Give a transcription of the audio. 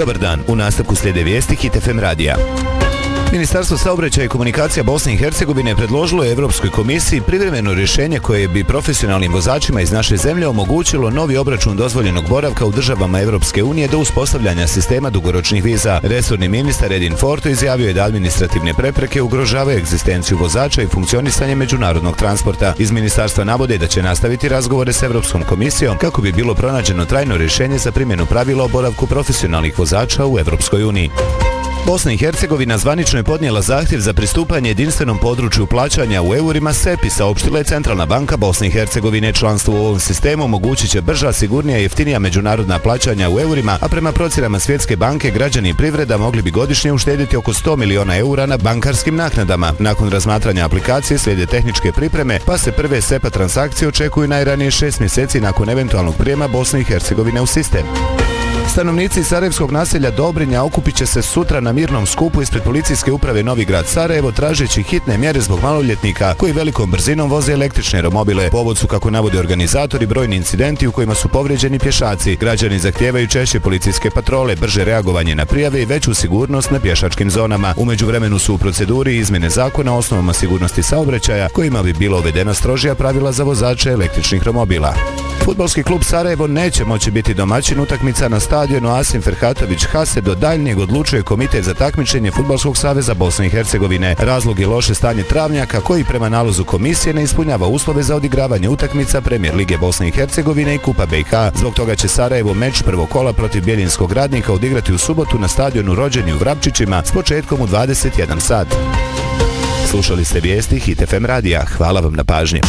Dobar dan, u nastavku slijede vijesti Hit FM radija. Ministarstvo saobraćaja i komunikacija Bosne i Hercegovine predložilo je Europskoj komisiji privremeno rješenje koje bi profesionalnim vozačima iz naše zemlje omogućilo novi obračun dozvoljenog boravka u državama Europske unije do uspostavljanja sistema dugoročnih viza. Resorni ministar Edin Forto izjavio je da administrativne prepreke ugrožavaju egzistenciju vozača i funkcionisanje međunarodnog transporta. Iz ministarstva navode da će nastaviti razgovore s Europskom komisijom kako bi bilo pronađeno trajno rješenje za primjenu pravila o boravku profesionalnih vozača u Europskoj uniji. Bosna i Hercegovina zvanično je podnijela zahtjev za pristupanje jedinstvenom području plaćanja u eurima SEPI, saopštila je Centralna banka Bosne i Hercegovine. Članstvo u ovom sistemu omogućit će brža, sigurnija i jeftinija međunarodna plaćanja u eurima, a prema procjenama Svjetske banke građani i privreda mogli bi godišnje uštediti oko 100 miliona eura na bankarskim naknadama. Nakon razmatranja aplikacije slijede tehničke pripreme, pa se prve SEPA transakcije očekuju najranije 6 mjeseci nakon eventualnog prijema Bosne i Hercegovine u sistem. Stanovnici sarajevskog naselja Dobrinja okupit će se sutra na mirnom skupu ispred policijske uprave Novi Grad Sarajevo tražeći hitne mjere zbog maloljetnika koji velikom brzinom voze električne romobile. Povod su, kako navode organizatori, brojni incidenti u kojima su povrijeđeni pješaci. Građani zahtijevaju češće policijske patrole, brže reagovanje na prijave i veću sigurnost na pješačkim zonama. U međuvremenu su u proceduri izmjene zakona o osnovama sigurnosti saobraćaja kojima bi bilo uvedena strožija pravila za vozače električnih romobila. Fudbalski klub Sarajevo neće moći biti domaćin utakmica na stadionu Asim Ferhatović Hase, do daljnjeg odlučuje Komitet za takmičenje Fudbalskog saveza Bosne i Hercegovine. Razlog je loše stanje travnjaka koji prema nalozu komisije ne ispunjava uslove za odigravanje utakmica Premijer Lige Bosne i Hercegovine i Kupa BiH. Zbog toga će Sarajevo meč prvog kola protiv Bjeljinskog Radnika odigrati u subotu na stadionu Rođeni u Vrapčićima s početkom u 21 sat. Slušali ste vijesti Hit FM radija. Hvala vam na pažnji.